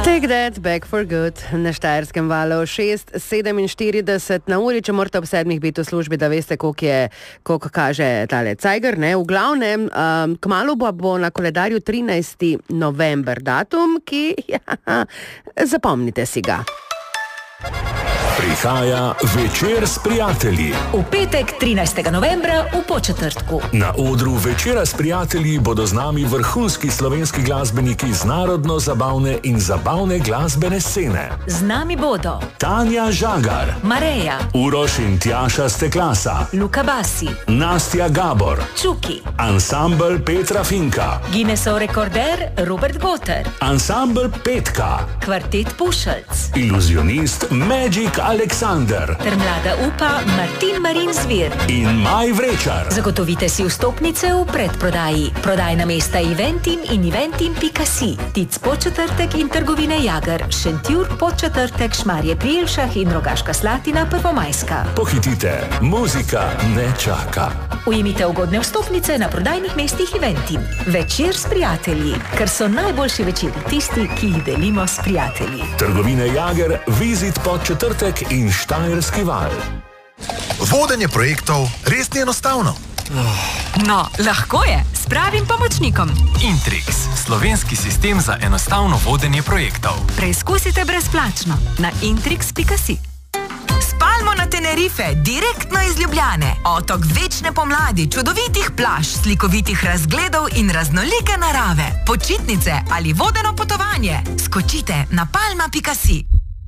Take that back for good. Na Štajerskem valu 6:47 na uri, če morate ob 7 biti v službi, da veste, koliko kaže tale cajger. V glavnem, kmalu bo na koledarju 13. november datum, ki, zapomnite si ga. Prihaja Večer s prijatelji. V petek 13. novembra v Podčetrtku. Na odru Večera s prijatelji bodo z nami vrhunski slovenski glasbeniki z narodno-zabavne in zabavne glasbene scene. Z nami bodo Tanja Žagar, Mareja, Uroš in Tjaša Steklasa, Luka Basi, Nastja Gabor, Čuki, ansambl Petra Finka, Guinnessov rekorder Robert Goter, ansambl Petka, kvartet Pušelc, iluzionist Magic Aleksander ter mlada upa Martin Marin Zvir in Maj Vrečar. Zagotovite si vstopnice v predprodaji. Prodajna mesta Eventim in Eventim.si, Tic Podčetrtek in trgovine Jager, Šentjur, Podčetrtek, Šmarje pri Jelšah in Rogaška Slatina, Prvomajska. Pohitite, muzika ne čaka. Ujemite ugodne vstopnice na prodajnih mestih Eventim. Večer s prijatelji, ker so najboljši večeri tisti, ki jih delimo s prijatelji. Trgovine Jager, Vizit Podčetrtek in Štajerski val. Vodenje projektov res ni enostavno. No, lahko je, s pravim pomočnikom. Intrix, slovenski sistem za enostavno vodenje projektov. Preizkusite brezplačno na intrix.si. Spalmo na Tenerife, direktno iz Ljubljane. Otok večne pomladi, čudovitih plaž, slikovitih razgledov in raznolike narave. Počitnice ali vodeno potovanje. Skočite na palma.si.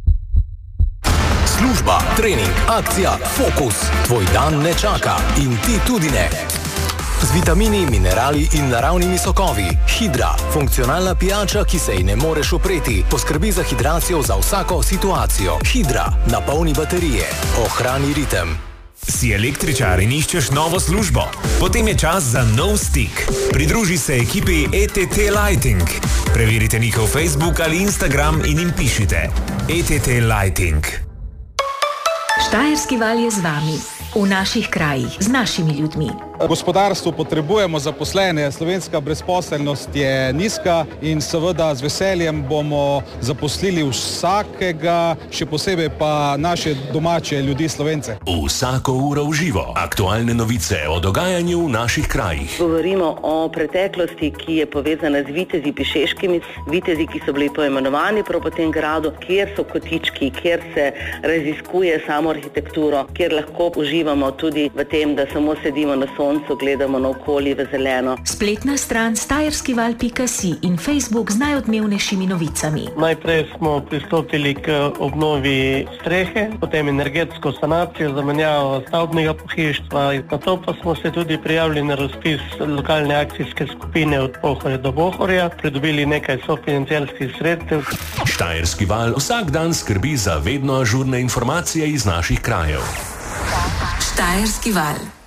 Služba, trening, akcija, fokus. Tvoj dan ne čaka in ti tudi ne. Z vitamini, minerali in naravnimi sokovi. Hidra, funkcionalna pijača, ki se ji ne moreš upreti. Poskrbi za hidracijo za vsako situacijo. Hidra, napolni baterije. Ohrani ritem. Si električar in iščeš novo službo? Potem je čas za nov stik. Pridruži se ekipi ETT Lighting. Preverite njihov Facebook ali Instagram in jim pišite ETT Lighting. Štajerski val je z vami, v naših krajih, z našimi ljudmi. Gospodarstvo potrebujemo zaposlene, slovenska brezposelnost je nizka in seveda z veseljem bomo zaposlili vsakega, še posebej pa naše domače ljudi Slovence. Vsako uro v živo. Aktualne novice o dogajanju v naših krajih. Govorimo o preteklosti, ki je povezana z vitezi pišeškimi, vitezi, ki so bili poimenovani prav po tem gradu, kjer so kotički, kjer se raziskuje samo arhitekturo, kjer lahko uživamo tudi v tem, da samo sedimo na soncu, gledamo na okolje v zeleno. Spletna stran štajerskival.si in Facebook z najodmevnejšimi novicami. Najprej smo pristopili k obnovi strehe, potem energetsko sanacijo, zamenjavo stavbnega pohištva, na to pa smo se tudi prijavili na razpis lokalne akcijske skupine od Pohorja do Bohorja, pridobili nekaj sofinanciarskih sredstev. Štajerski val vsak dan skrbi za vedno ažurne informacije iz naših krajev. Štajerski val.